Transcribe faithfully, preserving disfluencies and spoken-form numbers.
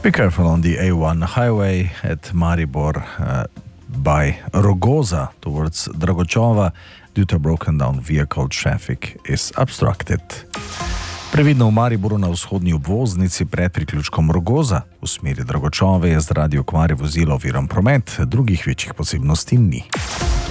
Be careful on the A one highway at Maribor uh, by Rogoza towards Dragočova due to a broken down vehicle. Traffic is obstructed. Previdno v Mariboru na vzhodni obvoznici pred priključkom Rogoza v smeri Dragočove je zaradi okvare vozila oviran promet, drugih večjih posebnosti ni.